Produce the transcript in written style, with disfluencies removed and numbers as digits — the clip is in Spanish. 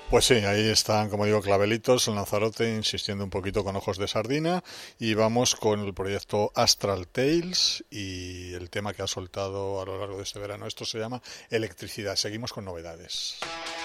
Pues sí, ahí están, como digo, Clavelitos, el Lanzarote, insistiendo un poquito con ojos de sardina. Y vamos con el proyecto Astral Tales y el tema que ha soltado a lo largo de este verano. Esto se llama Electricidad. Seguimos con novedades.